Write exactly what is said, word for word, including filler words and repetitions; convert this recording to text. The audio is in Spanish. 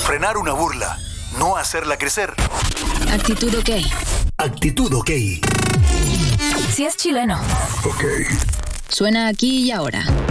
Frenar una burla, no hacerla crecer. Actitud OK. Actitud OK. Si es chileno. OK. Suena aquí y ahora.